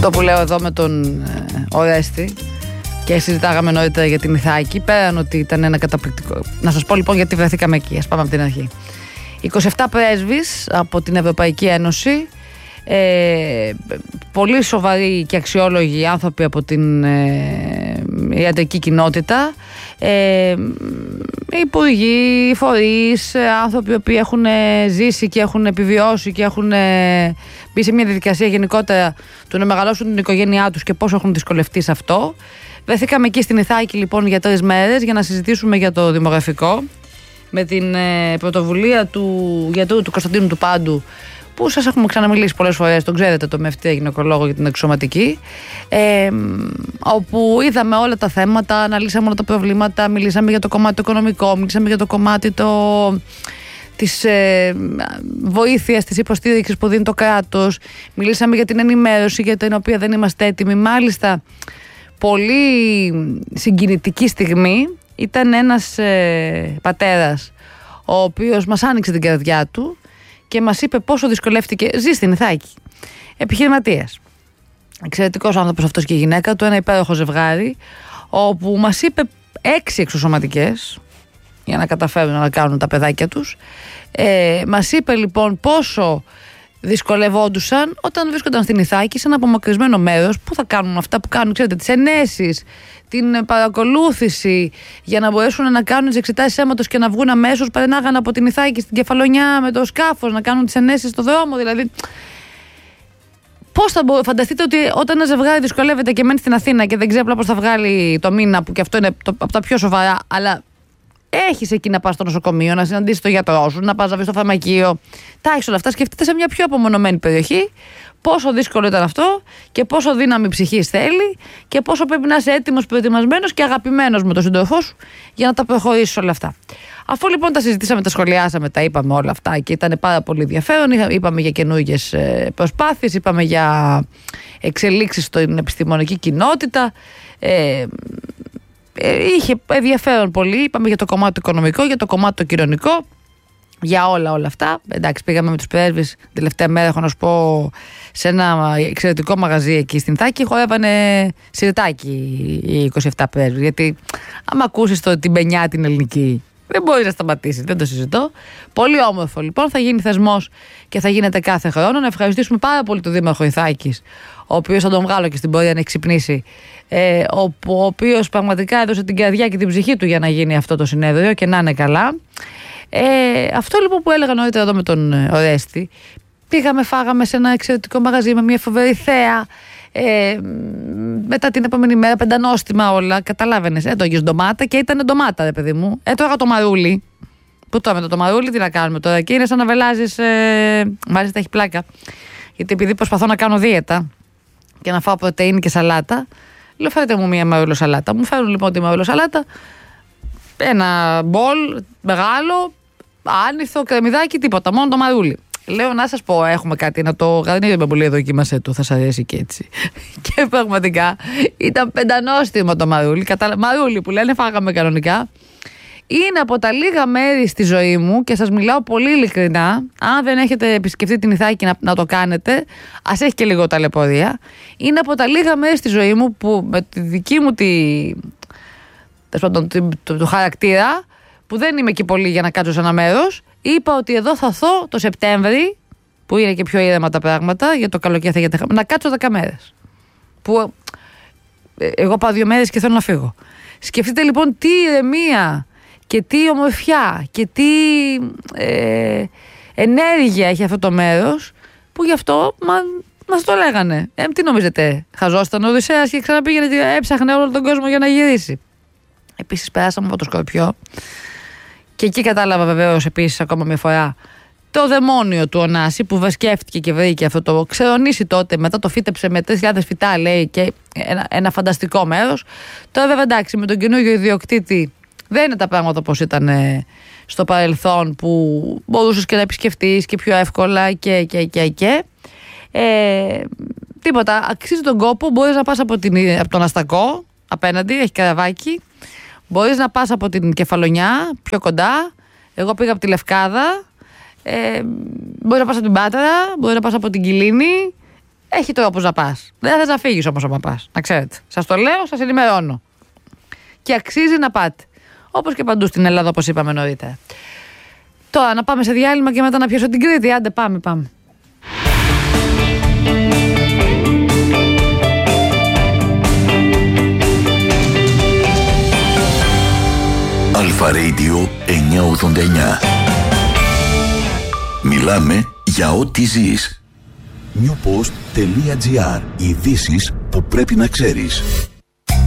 Αυτό που λέω εδώ με τον Ορέστη και συζητάγαμε νωρίτερα για την Ιθάκη, πέραν ότι ήταν ένα καταπληκτικό. Να σας πω λοιπόν γιατί βρεθήκαμε εκεί. Ας πάμε από την αρχή. 27 πρέσβεις από την Ευρωπαϊκή Ένωση, πολύ σοβαροί και αξιόλογοι άνθρωποι από την ιατρική κοινότητα, υπουργοί, φορείς, άνθρωποι που έχουν ζήσει και έχουν επιβιώσει και έχουν μπει σε μια διαδικασία γενικότερα του να μεγαλώσουν την οικογένειά τους και πόσο έχουν δυσκολευτεί σε αυτό. Βρεθήκαμε εκεί στην Ιθάκη λοιπόν για 3 μέρες για να συζητήσουμε για το δημογραφικό με την πρωτοβουλία του γιατρού του Κωνσταντίνου του Πάντου, που σας έχουμε ξαναμιλήσει πολλές φορές, τον ξέρετε, το μευτή γυναικολόγο για την εξωματική, όπου είδαμε όλα τα θέματα, αναλύσαμε όλα τα προβλήματα, μιλήσαμε για το κομμάτι το οικονομικό, μιλήσαμε για το κομμάτι της βοήθειας, της υποστήριξης που δίνει το κράτος, μιλήσαμε για την ενημέρωση για την οποία δεν είμαστε έτοιμοι. Μάλιστα, πολύ συγκινητική στιγμή ήταν ένας πατέρας ο οποίος μας άνοιξε την καρδιά του και μας είπε πόσο δυσκολεύτηκε. Ζει στην Ιθάκη, επιχειρηματίας, εξαιρετικός άνθρωπος αυτός και η γυναίκα του, ένα υπέροχο ζευγάρι, όπου μας είπε 6 εξωσωματικές για να καταφέρουν να κάνουν τα παιδάκια τους. Μας είπε λοιπόν πόσο δυσκολευόντουσαν όταν βρίσκονταν στην Ιθάκη, σε ένα απομακρυσμένο μέρος που θα κάνουν αυτά που κάνουν, ξέρετε, τις ενέσεις, την παρακολούθηση για να μπορέσουν να κάνουν τις εξετάσεις αίματος και να βγουν αμέσως. Περνάγαν από την Ιθάκη στην Κεφαλονιά με το σκάφος να κάνουν τις ενέσεις στο δρόμο. Δηλαδή, πώς θα φανταστείτε ότι όταν ένα ζευγάρι δυσκολεύεται και μένει στην Αθήνα και δεν ξέρει απλά πώς θα βγάλει το μήνα, που και αυτό είναι από τα πιο σοβαρά, αλλά έχεις εκεί να πας στο νοσοκομείο, να συναντήσεις τον γιατρό σου, να πας να βρεις στο φαρμακείο. Τα έχεις όλα αυτά. Σκεφτείτε σε μια πιο απομονωμένη περιοχή πόσο δύσκολο ήταν αυτό και πόσο δύναμη ψυχής θέλει και πόσο πρέπει να είσαι έτοιμος, προετοιμασμένος και αγαπημένος με τον σύντροφό σου για να τα προχωρήσεις όλα αυτά. Αφού λοιπόν τα συζητήσαμε, τα σχολιάσαμε, τα είπαμε όλα αυτά και ήταν πάρα πολύ ενδιαφέρον, είπαμε για καινούργιες προσπάθειες, είπαμε για εξελίξεις στην επιστημονική κοινότητα. Είχε ενδιαφέρον πολύ. Είπαμε για το κομμάτι το οικονομικό, για το κομμάτι το κοινωνικό, για όλα αυτά. Εντάξει, πήγαμε με τους πρέσβεις την τελευταία μέρα, έχω να σου πω, σε ένα εξαιρετικό μαγαζί εκεί στην Θάκη. Χορεύανε σιρτάκι οι 27 πρέσβεις. Γιατί άμα ακούσεις την πενιά την ελληνική, δεν μπορείς να σταματήσεις, δεν το συζητώ. Πολύ όμορφο λοιπόν, θα γίνει θεσμός και θα γίνεται κάθε χρόνο. Να ευχαριστήσουμε πάρα πολύ τον Δήμαρχο Ιθάκης, ο οποίος θα τον βγάλω και στην πορεία να έχει ξυπνήσει, ο οποίος πραγματικά έδωσε την καρδιά και την ψυχή του για να γίνει αυτό το συνέδριο και να είναι καλά. Αυτό λοιπόν που έλεγα νωρίτερα εδώ με τον Ορέστη, πήγαμε, φάγαμε σε ένα εξαιρετικό μαγαζί με μια φοβερή θέα. Μετά την επόμενη μέρα πεντανόστιμα όλα, καταλάβαινες. Έτρωγες ντομάτα και ήταν ντομάτα, ρε παιδί μου. Έτρωγα το μαρούλι. Πού το με το μαρούλι, τι να κάνουμε τώρα? Και είναι σαν να βελάζεις. Μάλιστα έχει πλάκα. Γιατί επειδή προσπαθώ να κάνω δίαιτα και να φάω πρωτεΐνη και σαλάτα, λέω φέρετε μου μια μαρούλο σαλάτα. Μου φέρουν λοιπόν τη μαρούλο σαλάτα, ένα μπολ μεγάλο, άνηθο, κρεμμυδάκι, τίποτα, μόνο το μαρούλι. Λέω να σας πω, έχουμε κάτι να το γαρνίρι με πολύ, δοκίμασέ το, θα σας αρέσει και έτσι. Και πραγματικά ήταν πεντανόστιμο το μαρούλι. Μαρούλι που λένε, φάγαμε κανονικά. Είναι από τα λίγα μέρη στη ζωή μου και σας μιλάω πολύ ειλικρινά. Αν δεν έχετε επισκεφτεί την Ιθάκη να το κάνετε, ας έχει και λίγο ταλαιπωρία. Είναι από τα λίγα μέρη στη ζωή μου που με τη δική μου του χαρακτήρα, που δεν είμαι και πολύ για να κάτσω σε ένα μέρος, είπα ότι εδώ θα έρθω το Σεπτέμβρη, που είναι και πιο ήρεμα τα πράγματα, για το καλοκαίρι να κάτσω 10 μέρες. Που εγώ πάω 2 μέρες και θέλω να φύγω. Σκεφτείτε λοιπόν τι ηρεμία και τι ομορφιά και τι ενέργεια έχει αυτό το μέρος, που γι' αυτό μας το λέγανε. Τι νομίζετε, χαζόσταν ο Οδυσσέας και ξαναπήγαινε και έψαχνε όλο τον κόσμο για να γυρίσει? Επίσης περάσαμε από το Σκορπιό και εκεί κατάλαβα βεβαίως επίσης ακόμα μια φορά το δαιμόνιο του Ωνάση, που σκέφτηκε και βρήκε αυτό το ξερονήσι τότε, μετά το φύτεψε με 3.000 φυτά, λέει, και ένα φανταστικό μέρος. Τώρα βέβαια εντάξει, με τον καινούργιο ιδιοκτήτη δεν είναι τα πράγματα όπως ήταν στο παρελθόν, που μπορούσες και να επισκεφτείς και πιο εύκολα και. Τίποτα, αξίζει τον κόπο. Μπορείς να πας από τον Αστακό απέναντι, έχει καραβάκι. Μπορείς να πας από την Κεφαλονιά πιο κοντά. Εγώ πήγα από τη Λευκάδα. Μπορείς να πας από την Πάτρα, μπορείς να πας από την Κιλίνη. Έχει το όπως να πας. Δεν θες να φύγεις όμως άμα πας. Να ξέρετε. Σας το λέω, σας ενημερώνω. Και αξίζει να πάτε. Όπως και παντού στην Ελλάδα, όπως είπαμε νωρίτερα. Τώρα να πάμε σε διάλειμμα και μετά να πιάσω την Κρήτη. Άντε, πάμε. Αλφα Radio 989. Μιλάμε για ό,τι ζεις. Newpost.gr. Ειδήσεις που πρέπει να ξέρεις.